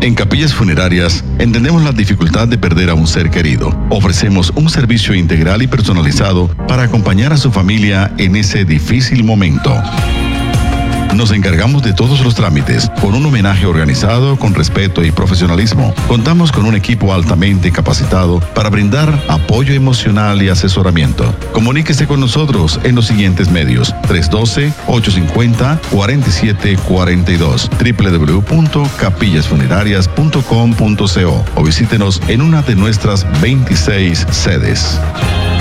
En Capillas Funerarias entendemos la dificultad de perder a un ser querido. Ofrecemos un servicio integral y personalizado para acompañar a su familia en ese difícil momento. Nos encargamos de todos los trámites con un homenaje organizado con respeto y profesionalismo. Contamos con un equipo altamente capacitado para brindar apoyo emocional y asesoramiento. Comuníquese con nosotros en los siguientes medios: 312-850-4742, www.capillasfunerarias.com.co o visítenos en una de nuestras 26 sedes.